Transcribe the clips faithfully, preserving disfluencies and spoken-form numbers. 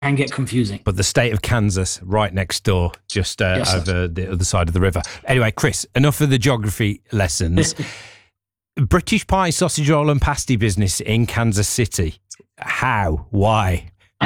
can get confusing. But the state of Kansas, right next door, just uh, yes, over the other side of the river. Anyway, Chris, enough of the geography lessons. British pie, sausage roll and pasty business in Kansas City. How? Why?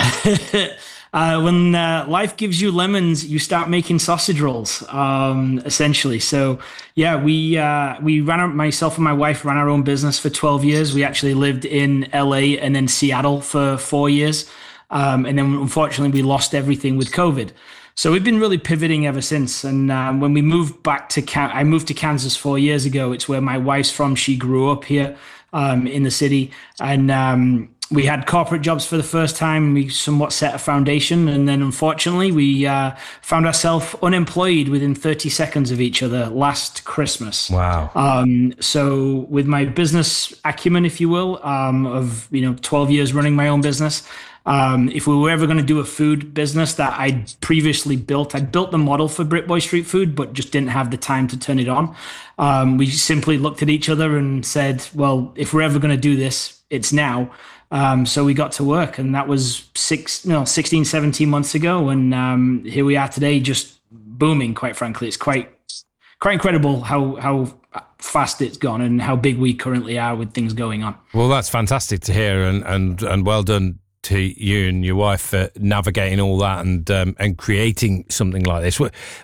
uh, when uh, life gives you lemons, you start making sausage rolls, um, essentially. So, yeah, we uh, we ran our, myself and my wife ran our own business for twelve years. We actually lived in L A and then Seattle for four years. Um, and then, unfortunately, we lost everything with COVID. So we've been really pivoting ever since. And um, when we moved back to Can- I moved to Kansas four years ago. It's where my wife's from. She grew up here um, in the city. And um, we had corporate jobs for the first time. We somewhat set a foundation. And then, unfortunately, we uh, found ourselves unemployed within thirty seconds of each other last Christmas. Wow. Um, so with my business acumen, if you will, um, of you know twelve years running my own business, Um, if we were ever going to do a food business that I'd previously built, I'd built the model for BritBoy Street Food, but just didn't have the time to turn it on. Um, we simply looked at each other and said, well, if we're ever going to do this, it's now. Um, so we got to work, and that was six, no, sixteen, seventeen months ago. And um, here we are today, just booming, quite frankly. It's quite, quite incredible how, how fast it's gone and how big we currently are with things going on. Well, that's fantastic to hear, and, and, and well done to you and your wife for navigating all that and um, and creating something like this.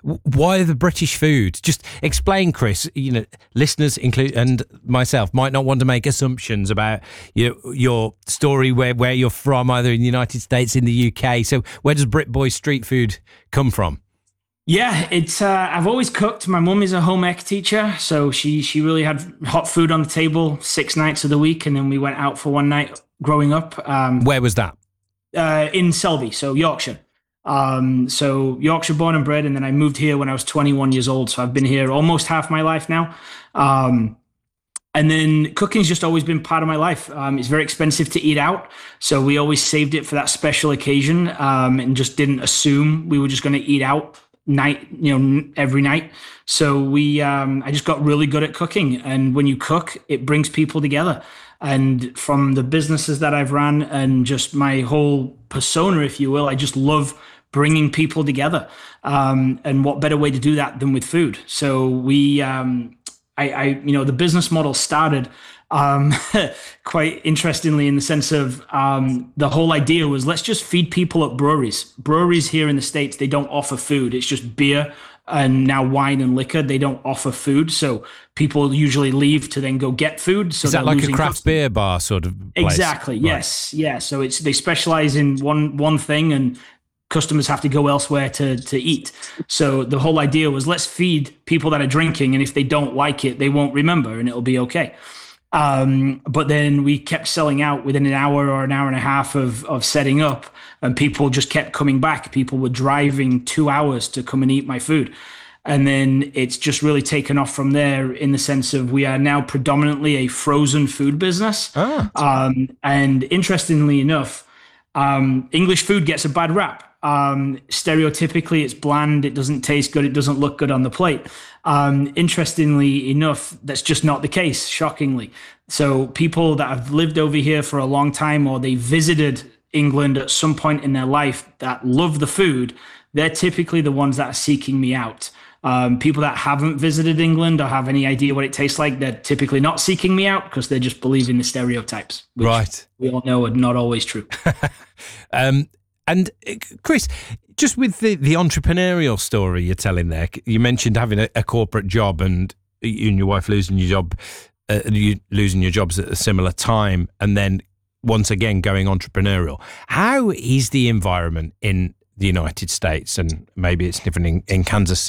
Why the British food? Just explain, Chris. You know, listeners include and myself might not want to make assumptions about your your story, where where you're from, either in the United States, in the U K. So where does BritBoy Street Food come from? Yeah, it's. Uh, I've always cooked. My mum is a home ec teacher, so she she really had hot food on the table six nights of the week, and then we went out for one night growing up. Um, Where was that? Uh, in Selby, so Yorkshire. Um, so Yorkshire born and bred, and then I moved here when I was twenty-one years old. So I've been here almost half my life now. Um, and then cooking's just always been part of my life. Um, it's very expensive to eat out, so we always saved it for that special occasion, um, and just didn't assume we were just going to eat out night, you know, every night. So we, um, I just got really good at cooking, and when you cook, it brings people together. And from the businesses that I've run and just my whole persona, if you will, I just love bringing people together. Um, and what better way to do that than with food? So we, um, I, I, you know, the business model started um, quite interestingly in the sense of um, the whole idea was, let's just feed people at breweries. Breweries here in the States, they don't offer food. It's just beer and now wine and liquor. They don't offer food. So people usually leave to then go get food. So is that like a craft customers. beer bar sort of place? Exactly. Right. Yes. Yeah. So it's, they specialize in one, one thing, and customers have to go elsewhere to, to eat. So the whole idea was, let's feed people that are drinking, and if they don't like it, they won't remember, and it'll be okay. Um, but then we kept selling out within an hour or an hour and a half of, of setting up, and people just kept coming back. People were driving two hours to come and eat my food. And then it's just really taken off from there, in the sense of we are now predominantly a frozen food business. Ah. Um, and interestingly enough, um, English food gets a bad rap. Um, stereotypically, it's bland, it doesn't taste good, it doesn't look good on the plate. Um, interestingly enough, that's just not the case, shockingly. So people that have lived over here for a long time, or they visited England at some point in their life, that love the food, they're typically the ones that are seeking me out. Um, people that haven't visited England or have any idea what it tastes like, they're typically not seeking me out, because they just believe in the stereotypes, which right. we all know are not always true. um, And Chris, just with the, the entrepreneurial story you're telling there, you mentioned having a, a corporate job, and you and your wife losing your job, uh, you losing your jobs at a similar time, and then once again going entrepreneurial. How is the environment in the United States, and maybe it's different in, in Kansas City?